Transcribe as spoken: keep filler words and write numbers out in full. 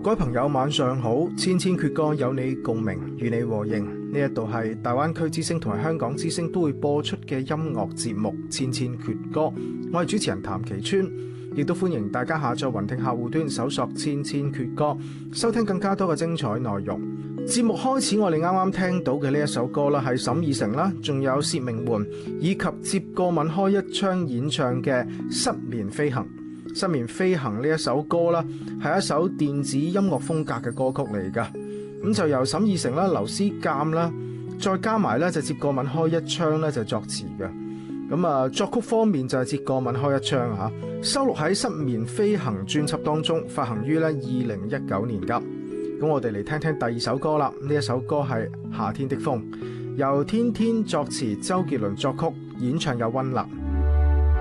各位朋友晚上好，千千闕歌有你共鳴，與你和應。呢一度係大灣區之聲同埋香港之聲都會播出嘅音樂節目《千千闕歌》，我係主持人譚其川，亦都歡迎大家下載雲聽客戶端搜索《千千闕歌》，收聽更加多嘅精彩內容。節目開始，我哋啱啱聽到嘅呢一首歌啦，係沈以誠啦，仲有薛明媛以及接過吻開一槍演唱嘅《失眠飛行》。《失眠飛行》呢一首歌啦，係一首電子音樂風格嘅歌曲嚟噶。咁就由沈以誠啦、劉思鑑啦，再加埋咧就接過吻開一槍咧就作詞嘅。咁啊，作曲方面就係接過吻開一槍嚇，收錄喺《失眠飛行》專輯當中，發行於咧二零一九年噶。咁我哋嚟聽聽第二首歌啦。呢一首歌係《夏天的風》，由天天作詞，周杰倫作曲，演唱有溫嵐。